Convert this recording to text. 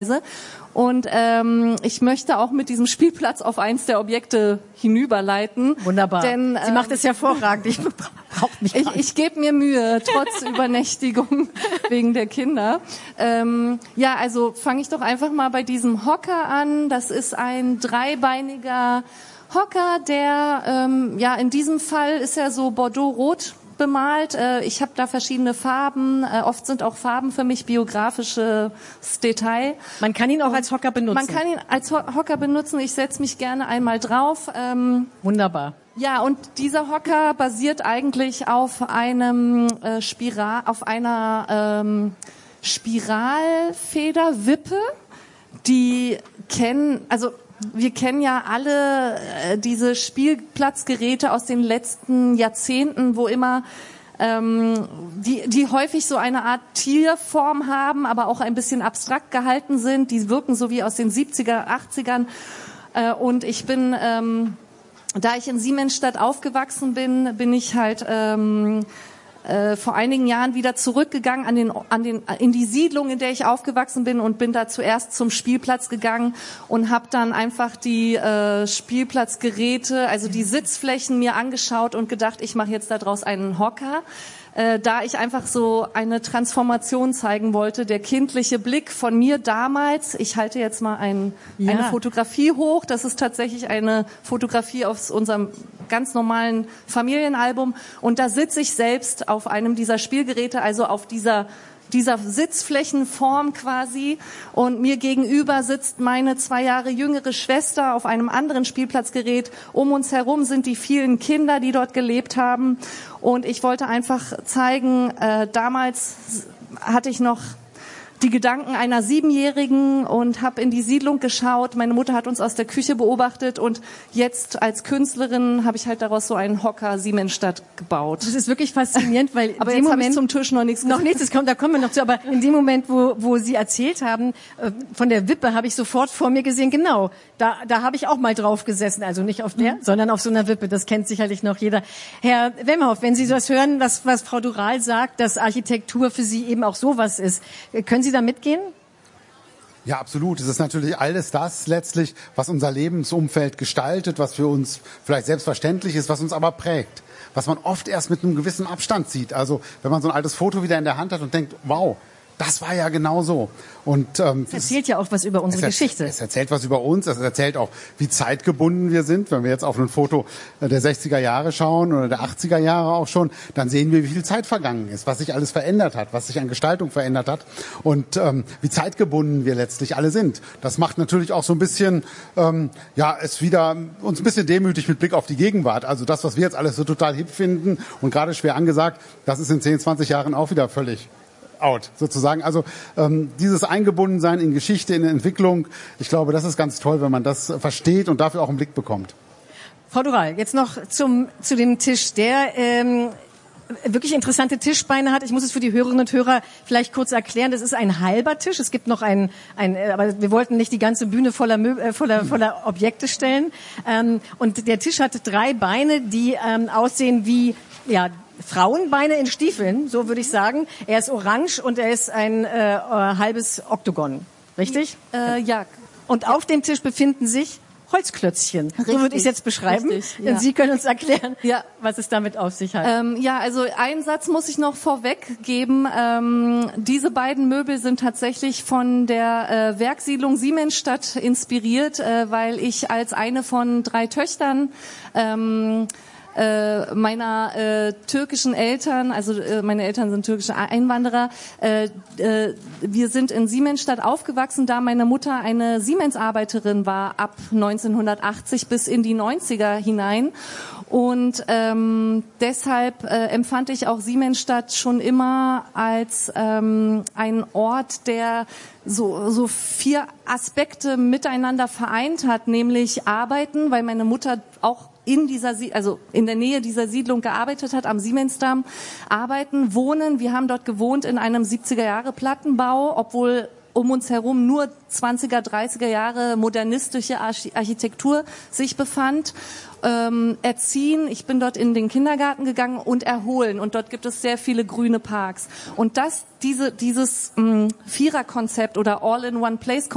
Und ich möchte auch mit diesem Spielplatz auf eins der Objekte hinüberleiten. Wunderbar. Denn, Sie macht es hervorragend. Ich brauche mich gar nicht. Ich gebe mir Mühe, trotz Übernächtigung wegen der Kinder. Ja, also fange ich doch einfach mal bei diesem Hocker an. Das ist ein dreibeiniger Hocker, der, ja, in diesem Fall ist er so Bordeaux-rot bemalt. Ich habe da verschiedene Farben. Oft sind auch Farben für mich biografisches Detail. Man kann ihn auch als Hocker benutzen. Man kann ihn als Hocker benutzen. Ich setze mich gerne einmal drauf. Wunderbar. Ja, und dieser Hocker basiert eigentlich auf einem Spiralfederwippe. Wir kennen ja alle diese Spielplatzgeräte aus den letzten Jahrzehnten, wo immer die häufig so eine Art Tierform haben, aber auch ein bisschen abstrakt gehalten sind. Die wirken so wie aus den 70er, 80ern. Und ich bin, da ich in Siemensstadt aufgewachsen bin, bin ich halt vor einigen Jahren wieder zurückgegangen in die Siedlung, in der ich aufgewachsen bin, und bin da zuerst zum Spielplatz gegangen und habe dann einfach die Spielplatzgeräte, also die Sitzflächen mir angeschaut und gedacht, ich mache jetzt daraus einen Hocker. Da ich einfach so eine Transformation zeigen wollte, der kindliche Blick von mir damals. Ich halte jetzt mal eine Fotografie hoch. Das ist tatsächlich eine Fotografie aus unserem ganz normalen Familienalbum. Und da sitze ich selbst auf einem dieser Spielgeräte, also auf dieser Sitzflächenform quasi, und mir gegenüber sitzt meine 2 Jahre jüngere Schwester auf einem anderen Spielplatzgerät. Um uns herum sind die vielen Kinder, die dort gelebt haben, und ich wollte einfach zeigen, damals hatte ich noch die Gedanken einer 7-Jährigen und habe in die Siedlung geschaut. Meine Mutter hat uns aus der Küche beobachtet, und jetzt als Künstlerin habe ich halt daraus so einen Hocker Siemensstadt gebaut. Das ist wirklich faszinierend, weil aber jetzt habe ich zum Tisch noch nichts gesagt. Noch nichts, da kommen wir noch zu. Aber in dem Moment, wo Sie erzählt haben, von der Wippe, habe ich sofort vor mir gesehen, genau, da habe ich auch mal drauf gesessen. Also nicht auf der, sondern auf so einer Wippe. Das kennt sicherlich noch jeder. Herr Wemhoff, wenn Sie sowas hören, was Frau Doral sagt, dass Architektur für Sie eben auch sowas ist, können Sie da mitgehen? Ja, absolut. Es ist natürlich alles das letztlich, was unser Lebensumfeld gestaltet, was für uns vielleicht selbstverständlich ist, was uns aber prägt, was man oft erst mit einem gewissen Abstand sieht. Also wenn man so ein altes Foto wieder in der Hand hat und denkt, wow, das war ja genau so. Und es erzählt ja auch was über unsere Geschichte. Es erzählt was über uns, es erzählt auch, wie zeitgebunden wir sind. Wenn wir jetzt auf ein Foto der 60er Jahre schauen oder der 80er Jahre auch schon, dann sehen wir, wie viel Zeit vergangen ist, was sich alles verändert hat, was sich an Gestaltung verändert hat und wie zeitgebunden wir letztlich alle sind. Das macht natürlich auch so ein bisschen, es wieder uns ein bisschen demütig mit Blick auf die Gegenwart. Also das, was wir jetzt alles so total hip finden und gerade schwer angesagt, das ist in 10, 20 Jahren auch wieder völlig out, sozusagen. Also dieses Eingebundensein in Geschichte, in Entwicklung, ich glaube, das ist ganz toll, wenn man das versteht und dafür auch einen Blick bekommt. Frau Doral, jetzt noch zu dem Tisch, der wirklich interessante Tischbeine hat. Ich muss es für die Hörerinnen und Hörer vielleicht kurz erklären. Das ist ein halber Tisch. Es gibt noch aber wir wollten nicht die ganze Bühne voller Objekte stellen. Und der Tisch hat 3 Beine, die aussehen wie, Frauenbeine in Stiefeln, so würde ich sagen. Er ist orange und er ist ein halbes Oktogon. Richtig? Ja. Und auf dem Tisch befinden sich Holzklötzchen. Richtig. So würde ich es jetzt beschreiben. Richtig, ja. Sie können uns erklären, was es damit auf sich hat. Also einen Satz muss ich noch vorweg geben. Diese beiden Möbel sind tatsächlich von der Werksiedlung Siemensstadt inspiriert, weil ich als eine von 3 Töchtern meiner türkischen Eltern, also meine Eltern sind türkische Einwanderer, wir sind in Siemensstadt aufgewachsen, da meine Mutter eine Siemens-Arbeiterin war ab 1980 bis in die 90er hinein, und deshalb empfand ich auch Siemensstadt schon immer als einen Ort, der so 4 Aspekte miteinander vereint hat, nämlich Arbeiten, weil meine Mutter auch in der Nähe dieser Siedlung gearbeitet hat, am Siemensdamm, arbeiten, wohnen. Wir haben dort gewohnt in einem 70er-Jahre-Plattenbau, obwohl um uns herum nur 20er, 30er Jahre modernistische Architektur sich befand. Erziehen, ich bin dort in den Kindergarten gegangen, und erholen, und dort gibt es sehr viele grüne Parks. Und dieses Viererkonzept oder All-in-One-Place